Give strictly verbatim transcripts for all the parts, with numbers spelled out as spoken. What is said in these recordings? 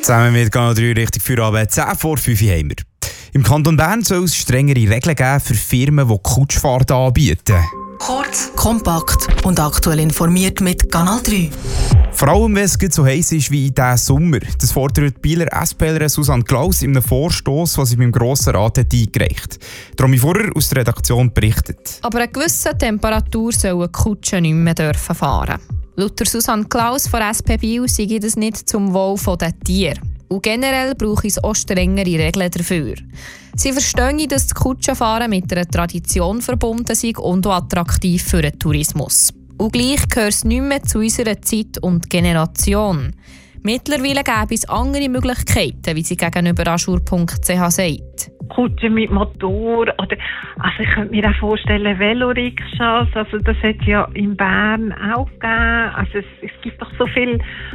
Zusammen mit Kanal drei Richtung Feierabend, zehn vor fünf haben wir. Im Kanton Bern soll es strengere Regeln geben für Firmen, die Kutschfahrten anbieten. Kurz, kompakt und aktuell informiert mit Kanal drei. Vor allem, wenn es so heiß ist wie in diesem Sommer. Das fordert die Bieler SPlerin Susanne Klaus in einem Vorstoss, den sie beim Grossen Rat hat eingereicht hat. Darum vorher aus der Redaktion berichtet. Aber eine gewisse Temperatur sollen Kutschen nicht mehr dürfen fahren. Laut Susanne Klaus von S P Biel sei das nicht zum Wohl der Tiere. Und generell brauche es auch strengere Regeln dafür. Sie verstehen, dass das Kutschenfahren mit einer Tradition verbunden ist und auch attraktiv für den Tourismus. Und gleich gehört es nicht mehr zu unserer Zeit und Generation. Mittlerweile gäbe es andere Möglichkeiten, wie sie gegenüber aschur punkt c h sagt. Kutschen mit Motor oder, also ich könnte mir auch vorstellen, Velorikschas, also das hat es ja in Bern auch gegeben. Also es, es gibt doch so viele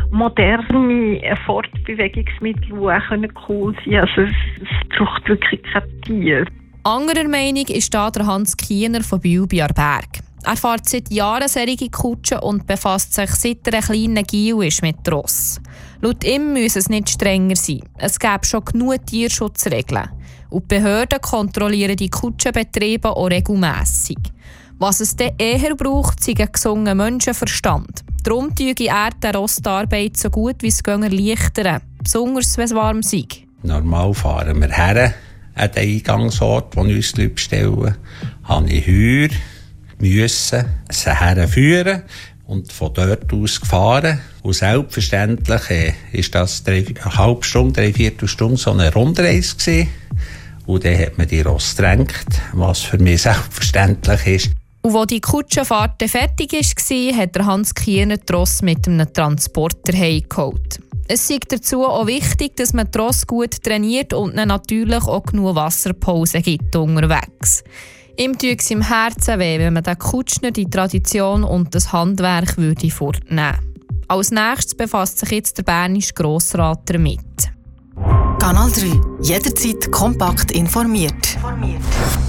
moderne Fortbewegungsmittel, die auch cool sein können. Also es, es braucht wirklich kein Tier. Anderer Meinung ist da der Hans Kiener von Biel bei Arberg. Er fährt seit Jahren solche Kutschen und befasst sich seit er ein kleiner Gil ist mit Ross. Laut ihm müsse es nicht strenger sein. Es gäbe schon genug Tierschutzregeln. Und die Behörden kontrollieren die Kutschenbetriebe auch regelmässig. Was es dann eher braucht, ist ein gesunder Menschenverstand. Darum tue er der Ross die Arbeit so gut wie es geht erleichtern, besonders wenn es warm sei. Normal fahren wir her an den Eingangsort, wo wir uns die Leute bestellen. Habe ich Heuer müssen sie herführen und von dort aus gefahren. Und selbstverständlich äh, ist das drei, eine halbe Stunde, drei Viertelstunde so eine Rundreise gewesen. Und dann hat man die Ross getränkt, was für mich selbstverständlich ist. Und als die Kutschenfahrt fertig war, hat der Hans Kiener die Ross mit einem Transporter heimgeholt. Es ist dazu auch wichtig, dass man die Ross gut trainiert und ihnen natürlich auch genug Wasserpause gibt unterwegs. Ihm tut es im Herzen weh, wenn man den Kutschner die Tradition und das Handwerk würde fortnehmen. Als nächstes befasst sich jetzt der bernische Grossrat damit. Kanal drei. Jederzeit kompakt informiert.